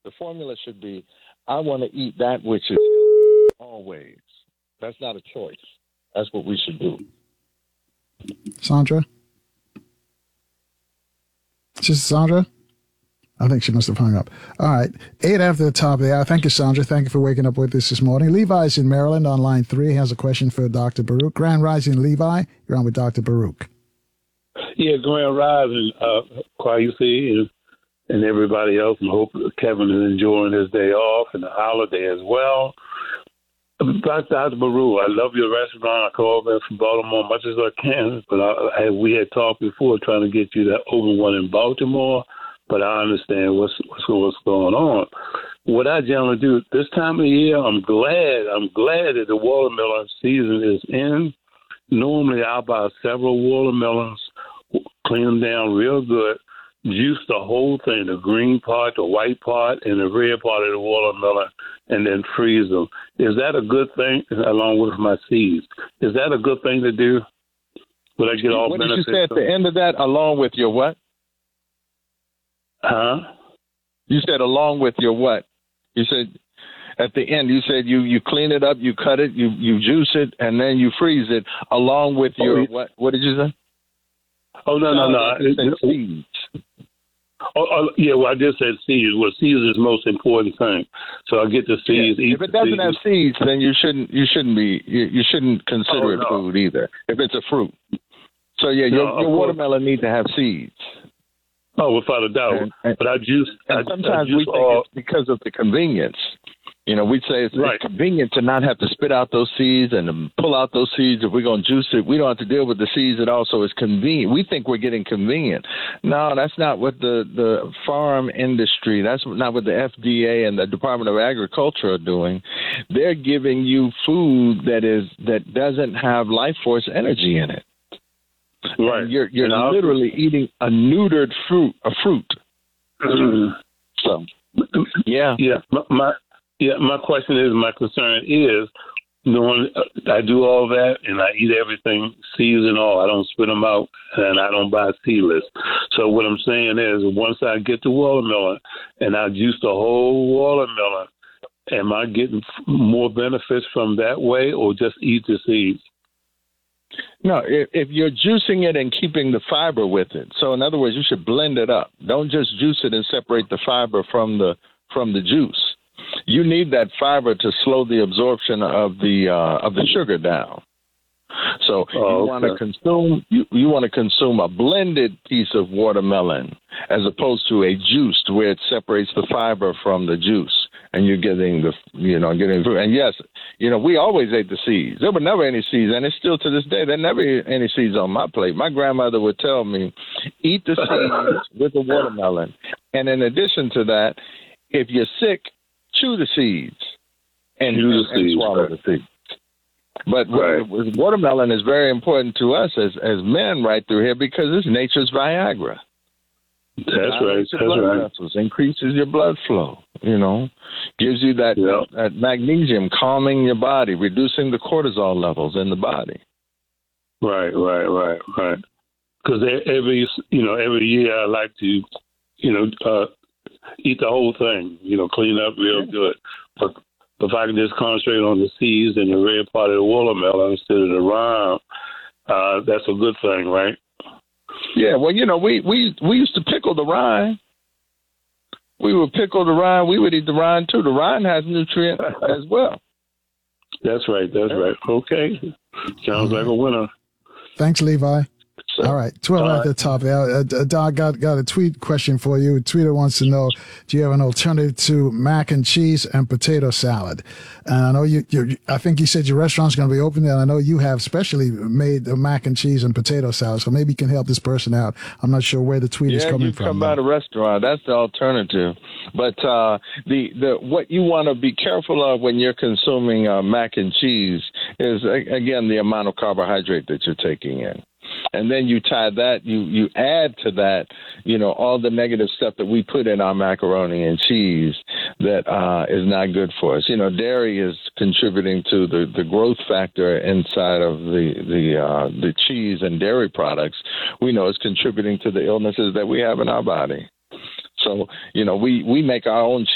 The formula should be, I want to eat that which is healthy always. That's not a choice. That's what we should do. Sandra? Sister Sandra? I think she must have hung up. All right. 8 after the top of the hour. Thank you, Sandra. Thank you for waking up with us this morning. Levi's in Maryland on line 3 has a question for Dr. Baruch. Grand Rising, Levi. You're on with Dr. Baruch. Yeah, Grand Rising, Kwayusi and everybody else. And I hope Kevin is enjoying his day off and the holiday as well. Dr. Baruch, I love your restaurant. I call over from Baltimore much as I can, but we had talked before trying to get you to open one in Baltimore. But I understand what's going on. What I generally do this time of year, I'm glad that the watermelon season is in. Normally, I'll buy several watermelons, clean them down real good, juice the whole thing, the green part, the white part, and the red part of the watermelon, and then freeze them. Is that a good thing, along with my seeds? Is that a good thing to do? Would I get all benefits? What did you say at the end of that, along with your what? Huh? You said along with your what? You said at the end, you said you clean it up, you cut it, you juice it, and then you freeze it along with your what? What did you say? Oh, no. Seeds. Yeah, well, I just said seeds. Well, seeds is the most important thing. So I get the seeds. Yeah. If it doesn't have seeds, then you shouldn't consider it food either. If it's a fruit. So your watermelon needs to have seeds. Oh, without a doubt. But I juice. Sometimes we think it's because of the convenience. You know, we'd say it's convenient to not have to spit out those seeds and pull out those seeds. If we're going to juice it, we don't have to deal with the seeds at all. So it's convenient. We think we're getting convenient. No, that's not what the farm industry, that's not what the FDA and the Department of Agriculture are doing. They're giving you food that doesn't have life force energy in it. Right. And you're literally eating a neutered fruit. Mm-hmm. So, yeah. My question is, my concern is, knowing I do all that and I eat everything, seeds and all. I don't spit them out and I don't buy seedless. So what I'm saying is, once I get the watermelon and I juice the whole watermelon, am I getting more benefits from that way or just eat the seeds? No, if you're juicing it and keeping the fiber with it. So in other words, you should blend it up. Don't just juice it and separate the fiber from the juice. You need that fiber to slow the absorption of the sugar down. So you want to consume a blended piece of watermelon as opposed to a juiced where it separates the fiber from the juice. And you're getting getting fruit. And yes, we always ate the seeds. There were never any seeds, and it's still to this day, there never any seeds on my plate. My grandmother would tell me, eat the seeds with the watermelon. And in addition to that, if you're sick, chew the seeds and swallow the seeds. But watermelon is very important to us as men right through here because it's nature's Viagra. That's right. Vessels, increases your blood flow, gives you that magnesium, calming your body, reducing the cortisol levels in the body. Right. Because every year I like to, eat the whole thing, clean up real good. But if I can just concentrate on the seeds and the red part of the watermelon instead of the rind, that's a good thing, right? Yeah, well, we used to pickle the rind. We would pickle the rind. We would eat the rind, too. The rind has nutrients as well. That's right. Okay. Sounds like a winner. Thanks, Levi. All right, 12 at the top. Doc got a tweet question for you. A tweeter wants to know, do you have an alternative to mac and cheese and potato salad? And I know I think you said your restaurant's going to be open, and I know you have specially made the mac and cheese and potato salad, so maybe you can help this person out. I'm not sure where the tweet is coming from. Yeah, you come by the restaurant. That's the alternative. But the what you want to be careful of when you're consuming mac and cheese is, again, the amount of carbohydrate that you're taking in. And then you tie that, you add to that, all the negative stuff that we put in our macaroni and cheese that is not good for us. Dairy is contributing to the growth factor inside of the cheese and dairy products. We know it's contributing to the illnesses that we have in our body. So, we make our own